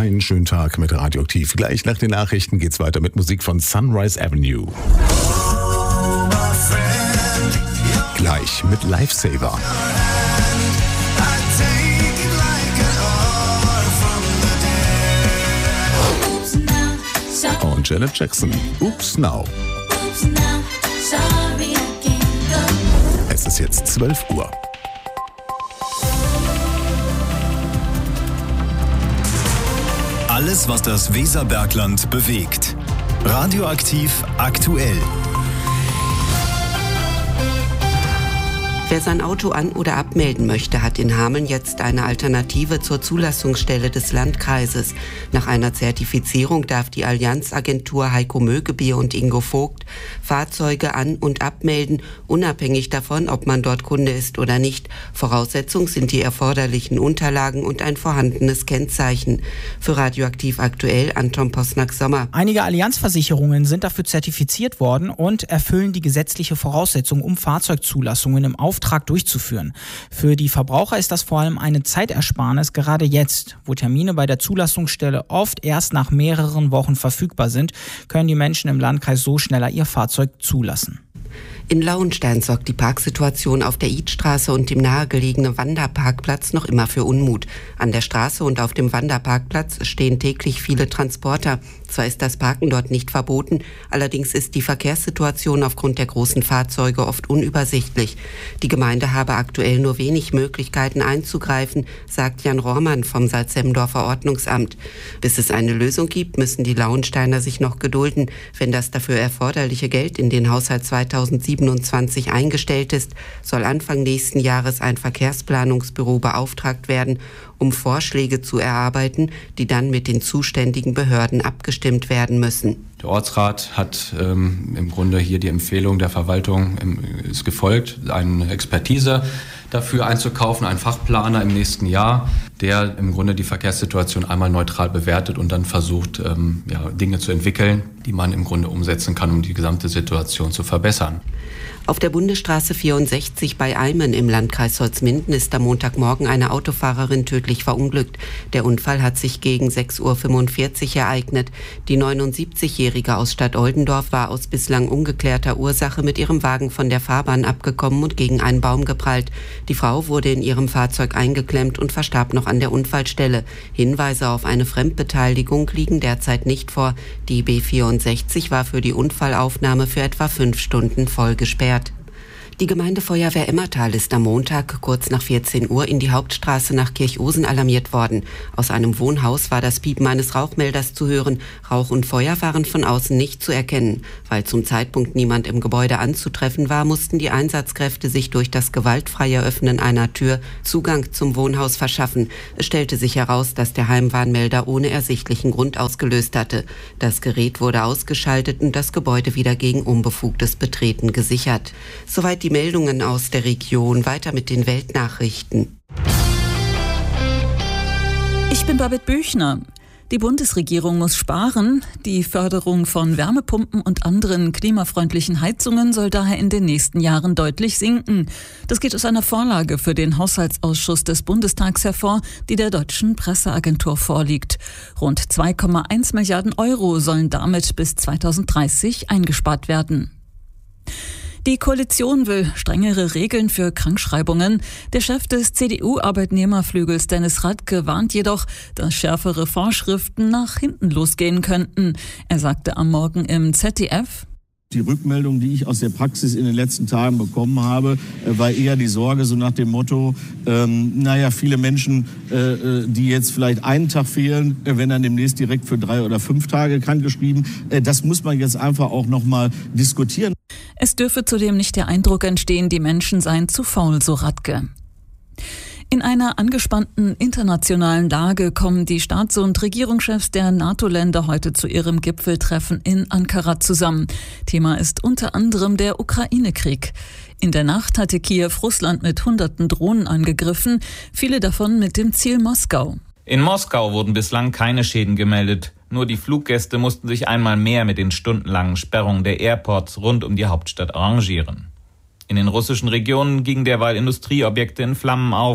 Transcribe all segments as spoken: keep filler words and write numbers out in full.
Einen schönen Tag mit Radioaktiv. Gleich nach den Nachrichten geht's weiter mit Musik von Sunrise Avenue. Gleich mit Lifesaver. Und Janet Jackson. Oops Now. Es ist jetzt zwölf Uhr. Alles, was das Weserbergland bewegt. Radioaktiv aktuell. Wer sein Auto an- oder abmelden möchte, hat in Hameln jetzt eine Alternative zur Zulassungsstelle des Landkreises. Nach einer Zertifizierung darf die Allianzagentur Heiko Mögebier und Ingo Vogt Fahrzeuge an- und abmelden, unabhängig davon, ob man dort Kunde ist oder nicht. Voraussetzung sind die erforderlichen Unterlagen und ein vorhandenes Kennzeichen. Für Radioaktiv aktuell Anton Posnack-Sommer. Einige Allianzversicherungen sind dafür zertifiziert worden und erfüllen die gesetzliche Voraussetzung, um Fahrzeugzulassungen im Auftrag durchzuführen. Für die Verbraucher ist das vor allem eine Zeitersparnis, gerade jetzt, wo Termine bei der Zulassungsstelle oft erst nach mehreren Wochen verfügbar sind, können die Menschen im Landkreis so schneller ihr Fahrzeug zulassen. In Lauenstein sorgt die Parksituation auf der Idstraße und dem nahegelegenen Wanderparkplatz noch immer für Unmut. An der Straße und auf dem Wanderparkplatz stehen täglich viele Transporter. Zwar ist das Parken dort nicht verboten, allerdings ist die Verkehrssituation aufgrund der großen Fahrzeuge oft unübersichtlich. Die Gemeinde habe aktuell nur wenig Möglichkeiten einzugreifen, sagt Jan Rohrmann vom Salzhemmendorfer Ordnungsamt. Bis es eine Lösung gibt, müssen die Lauensteiner sich noch gedulden. Wenn das dafür erforderliche Geld in den Haushalt zweitausendsiebenundzwanzig eingestellt ist, soll Anfang nächsten Jahres ein Verkehrsplanungsbüro beauftragt werden, um Vorschläge zu erarbeiten, die dann mit den zuständigen Behörden abgestimmt werden müssen. Der Ortsrat hat ähm, im Grunde hier die Empfehlung der Verwaltung ähm, ist gefolgt, eine Expertise dafür einzukaufen, einen Fachplaner im nächsten Jahr, der im Grunde die Verkehrssituation einmal neutral bewertet und dann versucht, ähm, ja, Dinge zu entwickeln, die man im Grunde umsetzen kann, um die gesamte Situation zu verbessern. Auf der Bundesstraße vierundsechzig bei Eimen im Landkreis Holzminden ist am Montagmorgen eine Autofahrerin tödlich verunglückt. Der Unfall hat sich gegen sechs Uhr fünfundvierzig ereignet. Die neunundsiebzigjährige aus Stadt Oldendorf war aus bislang ungeklärter Ursache mit ihrem Wagen von der Fahrbahn abgekommen und gegen einen Baum geprallt. Die Frau wurde in ihrem Fahrzeug eingeklemmt und verstarb noch an der Unfallstelle. Hinweise auf eine Fremdbeteiligung liegen derzeit nicht vor. Die B vierundsechzig war für die Unfallaufnahme für etwa fünf Stunden voll gesperrt. Die Gemeindefeuerwehr Emmertal ist am Montag kurz nach vierzehn Uhr in die Hauptstraße nach Kirchosen alarmiert worden. Aus einem Wohnhaus war das Piepen eines Rauchmelders zu hören. Rauch und Feuer waren von außen nicht zu erkennen. Weil zum Zeitpunkt niemand im Gebäude anzutreffen war, mussten die Einsatzkräfte sich durch das gewaltfreie Öffnen einer Tür Zugang zum Wohnhaus verschaffen. Es stellte sich heraus, dass der Heimwarnmelder ohne ersichtlichen Grund ausgelöst hatte. Das Gerät wurde ausgeschaltet und das Gebäude wieder gegen unbefugtes Betreten gesichert. Soweit die Meldungen aus der Region. Weiter mit den Weltnachrichten. Ich bin Babette Büchner. Die Bundesregierung muss sparen. Die Förderung von Wärmepumpen und anderen klimafreundlichen Heizungen soll daher in den nächsten Jahren deutlich sinken. Das geht aus einer Vorlage für den Haushaltsausschuss des Bundestags hervor, die der Deutschen Presseagentur vorliegt. Rund zwei Komma eins Milliarden Euro sollen damit bis zweitausenddreißig eingespart werden. Die Koalition will strengere Regeln für Krankschreibungen. Der Chef des C D U-Arbeitnehmerflügels Dennis Radke warnt jedoch, dass schärfere Vorschriften nach hinten losgehen könnten. Er sagte am Morgen im Z D F: Die Rückmeldung, die ich aus der Praxis in den letzten Tagen bekommen habe, war eher die Sorge, so nach dem Motto, ähm, naja, viele Menschen, äh, die jetzt vielleicht einen Tag fehlen, äh, wenn dann demnächst direkt für drei oder fünf Tage krankgeschrieben. Äh, das muss man jetzt einfach auch nochmal diskutieren. Es dürfe zudem nicht der Eindruck entstehen, die Menschen seien zu faul, so Radke. In einer angespannten internationalen Lage kommen die Staats- und Regierungschefs der NATO-Länder heute zu ihrem Gipfeltreffen in Ankara zusammen. Thema ist unter anderem der Ukraine-Krieg. In der Nacht hatte Kiew Russland mit hunderten Drohnen angegriffen, viele davon mit dem Ziel Moskau. In Moskau wurden bislang keine Schäden gemeldet. Nur die Fluggäste mussten sich einmal mehr mit den stundenlangen Sperrungen der Airports rund um die Hauptstadt arrangieren. In den russischen Regionen gingen derweil Industrieobjekte in Flammen auf.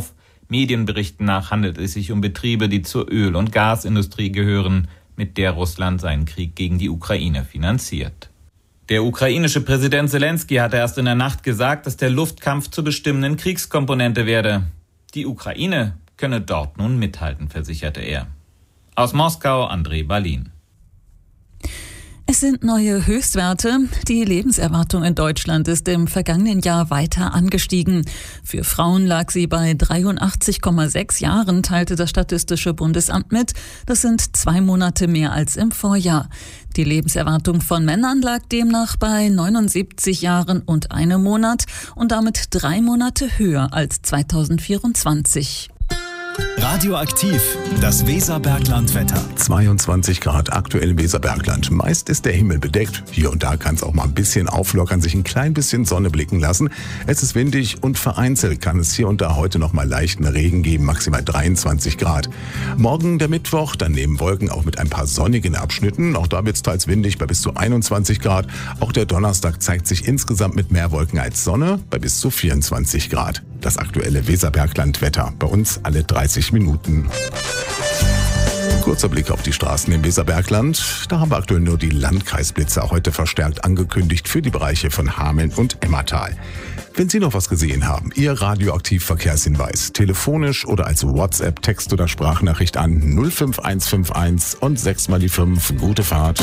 Medienberichten nach handelt es sich um Betriebe, die zur Öl- und Gasindustrie gehören, mit der Russland seinen Krieg gegen die Ukraine finanziert. Der ukrainische Präsident Zelensky hatte erst in der Nacht gesagt, dass der Luftkampf zur bestimmenden Kriegskomponente werde. Die Ukraine könne dort nun mithalten, versicherte er. Aus Moskau, André Balin. Es sind neue Höchstwerte. Die Lebenserwartung in Deutschland ist im vergangenen Jahr weiter angestiegen. Für Frauen lag sie bei dreiundachtzig Komma sechs Jahren, teilte das Statistische Bundesamt mit. Das sind zwei Monate mehr als im Vorjahr. Die Lebenserwartung von Männern lag demnach bei neunundsiebzig Jahren und einem Monat und damit drei Monate höher als zweitausendvierundzwanzig. Radioaktiv, das Weserbergland-Wetter. zweiundzwanzig Grad aktuell im Weserbergland. Meist ist der Himmel bedeckt. Hier und da kann es auch mal ein bisschen auflockern, sich ein klein bisschen Sonne blicken lassen. Es ist windig und vereinzelt kann es hier und da heute noch mal leichten Regen geben, maximal dreiundzwanzig Grad. Morgen der Mittwoch, dann neben Wolken auch mit ein paar sonnigen Abschnitten. Auch da wird es teils windig bei bis zu einundzwanzig Grad. Auch der Donnerstag zeigt sich insgesamt mit mehr Wolken als Sonne bei bis zu vierundzwanzig Grad. Das aktuelle Weserbergland-Wetter. Bei uns alle dreißig Minuten. Kurzer Blick auf die Straßen im Weserbergland. Da haben wir aktuell nur die Landkreisblitzer heute verstärkt angekündigt für die Bereiche von Hameln und Emmertal. Wenn Sie noch was gesehen haben, Ihr Radioaktiv-Verkehrshinweis, telefonisch oder als WhatsApp, Text- oder Sprachnachricht an null fünf eins fünf eins und sechs mal die fünf. Gute Fahrt.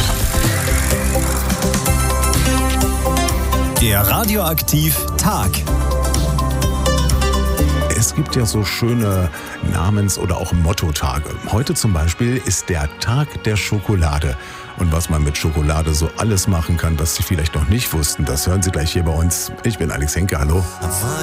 Der Radioaktiv-Tag. Es gibt ja so schöne Namens- oder auch Mottotage. Heute zum Beispiel ist der Tag der Schokolade. Und was man mit Schokolade so alles machen kann, was Sie vielleicht noch nicht wussten, das hören Sie gleich hier bei uns. Ich bin Alex Henke, hallo.